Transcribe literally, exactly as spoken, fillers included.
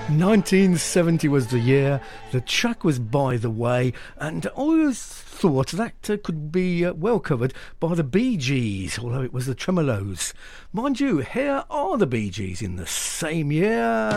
nineteen seventy was the year. The track was By the Way, and I always thought that uh, could be uh, well covered by the Bee Gees, although it was the Tremolos. Mind you, here are the Bee Gees in the same year.